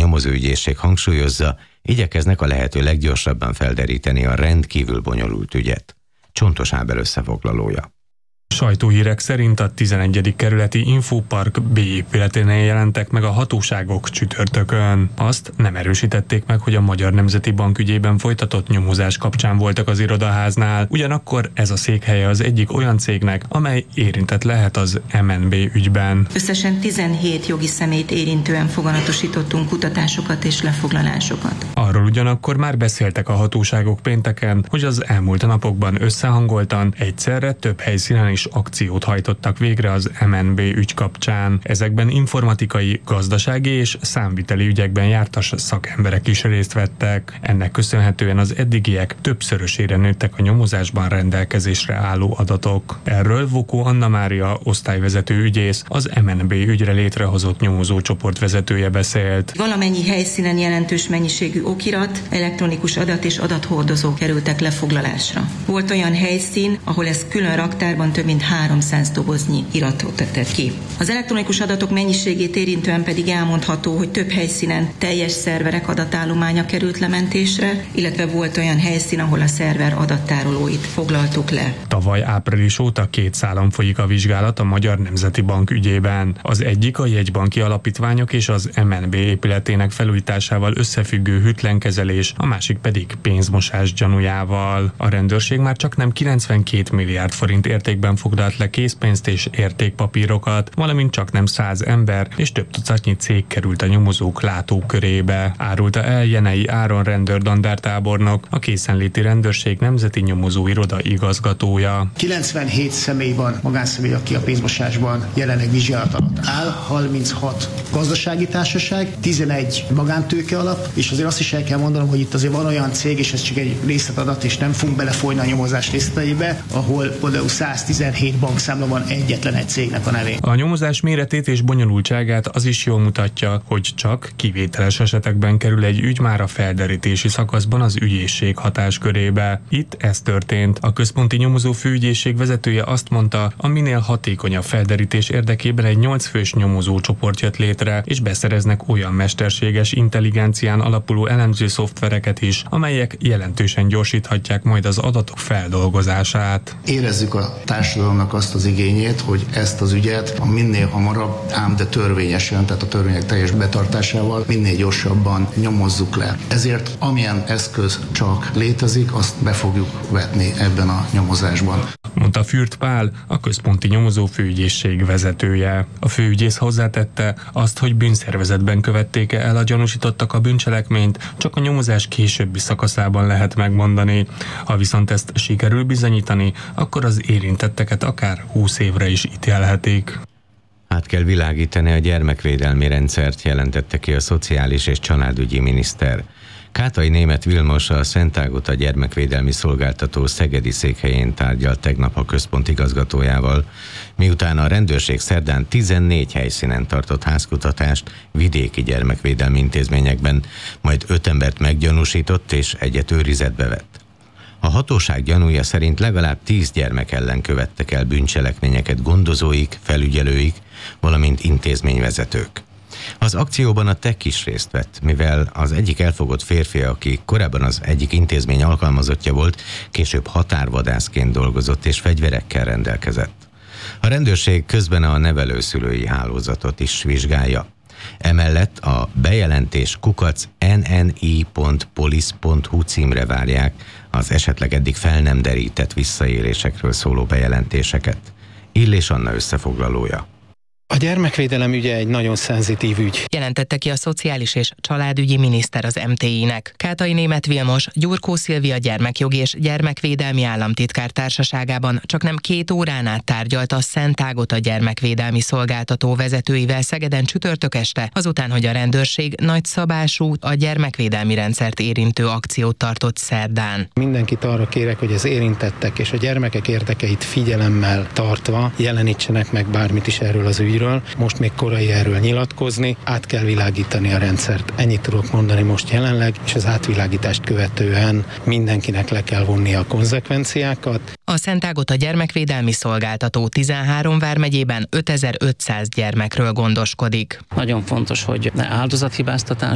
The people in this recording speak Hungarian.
nyomozóügyészség hangsúlyozza, igyekeznek a lehető leggyorsabban felderíteni a rendkívül bonyolult ügyet. Csontos Ábel összefoglalója. Sajtóhírek szerint a 11. kerületi Infopark B épületénél jelentek meg a hatóságok csütörtökön. Azt nem erősítették meg, hogy a Magyar Nemzeti Bank ügyében folytatott nyomozás kapcsán voltak az irodaháznál, ugyanakkor ez a székhelye az egyik olyan cégnek, amely érintett lehet az MNB ügyben. Összesen 17 jogi személyt érintően foganatosítottunk kutatásokat és lefoglalásokat. Arról ugyanakkor már beszéltek a hatóságok pénteken, hogy az elmúlt napokban összehangoltan egyszerre több helyszínen is akciót hajtottak végre az MNB ügy kapcsán. Ezekben informatikai, gazdasági és számviteli ügyekben jártas szakemberek is részt vettek. Ennek köszönhetően az eddigiek többszörösére nőttek a nyomozásban rendelkezésre álló adatok. Erről Vokó Anna Mária osztályvezető ügyész, az MNB ügyre létrehozott nyomozócsoport vezetője beszélt. Valamennyi helyszínen jelentős mennyiségű okirat, elektronikus adat és adathordozó kerültek lefoglalásra. Volt olyan helyszín, ahol ez külön raktárban több mint 300 doboznyi iratot tett ki. Az elektronikus adatok mennyiségét érintően pedig elmondható, hogy több helyszínen teljes szerverek adatállománya került lementésre, illetve volt olyan helyszín, ahol a szerver adattárolóit foglaltuk le. Tavaly április óta 2 szálon folyik a vizsgálat a Magyar Nemzeti Bank ügyében. Az egyik a jegybanki alapítványok és az MNB épületének felújításával összefüggő hűtlenkezelés, a másik pedig pénzmosás gyanújával. A rendőrség már csaknem 92 milliárd forint értékben foglalt le készpénzt és értékpapírokat, valamint csaknem 100 ember és több tucatnyi cég került a nyomozók látókörébe, árulta el Jenei Áron rendőr-dandártábornok, a készenléti rendőrség nemzeti nyomozóiroda igazgatója. 97 személy van, magánszemély, aki a pénzmosásban jelenleg vizsgálat alatt áll, 36 gazdasági társaság, 11 magántőke alap, és azért azt is el kell mondanom, hogy itt azért van olyan cég, és ez csak egy részletadat, és nem fogunk belefolyni a nyomozás részleteibe, ahol például 117 bankszámla van egyetlen egy cégnek a nevén. A nyomozás méretét és bonyolultságát az is jól mutatja, hogy csak kivételes esetekben kerül egy ügy már a felderítési szakaszban az ügyészség hatáskörébe. Itt ez történt. A központi nyomozó főügyészség vezetője azt mondta, a minél hatékonyabb felderítés érdekében egy 8 fős nyomozócsoport jött létre, és beszereznek olyan mesterséges intelligencián alapuló elemző szoftvereket is, amelyek jelentősen gyorsíthatják majd az adatok feldolgozását. Érezzük a társadalomnak azt az igényét, hogy ezt az ügyet minél hamarabb, ám de törvényesen, tehát a törvények teljes betartásával minél gyorsabban nyomozzuk le. Ezért amilyen eszköz csak létezik, azt be fogjuk vetni ebben a nyomozásban, mondta Fürth Pál, a központi nyomozó főügyészség vezetője. A főügyész hozzátette, azt, hogy bűnszervezetben követték el a gyanúsítottak a bűncselekményt, csak a nyomozás későbbi szakaszában lehet megmondani. Ha viszont ezt sikerül bizonyítani, akkor az érintetteket akár 20 évre is ítélhetik. Át kell világítani a gyermekvédelmi rendszert, jelentette ki a Szociális és Családügyi miniszter. Kátai Németh Vilmos, a Szent Ágota gyermekvédelmi szolgáltató szegedi székhelyén tárgyalt tegnap a központ igazgatójával, miután a rendőrség szerdán 14 helyszínen tartott házkutatást vidéki gyermekvédelmi intézményekben, majd 5 embert meggyanúsított és egyet őrizetbe vett. A hatóság gyanúja szerint legalább 10 gyermek ellen követtek el bűncselekményeket gondozóik, felügyelőik, valamint intézményvezetők. Az akcióban a TEK is részt vett, mivel az egyik elfogott férfi, aki korábban az egyik intézmény alkalmazottja volt, később határvadászként dolgozott és fegyverekkel rendelkezett. A rendőrség közben a nevelőszülői hálózatot is vizsgálja. Emellett a bejelentés @nni.police.hu címre várják az esetleg eddig fel nem derített visszaélésekről szóló bejelentéseket. Illés Anna összefoglalója. A gyermekvédelem ügye egy nagyon szenzitív ügy, jelentette ki a Szociális és Családügyi miniszter az MTI-nek. Kátai Németh Vilmos, Gyurkó Szilvia gyermekjogi és gyermekvédelmi államtitkár társaságában csaknem 2 órán át tárgyalt a Szent Ágota gyermekvédelmi szolgáltató vezetőivel Szegeden csütörtök este, azután, hogy a rendőrség nagyszabású, a gyermekvédelmi rendszert érintő akciót tartott szerdán. Mindenkit arra kérek, hogy az érintettek és a gyermekek érdekeit figyelemmel tartva jelenítsenek meg bármit is erről az ügyről. Most még korai erről nyilatkozni, át kell világítani a rendszert. Ennyit tudok mondani most jelenleg, és az átvilágítást követően mindenkinek le kell vonni a konzekvenciákat. A Szent Ágota gyermekvédelmi szolgáltató 13 vármegyében 5500 gyermekről gondoskodik. Nagyon fontos, hogy ne áldozathibáztatás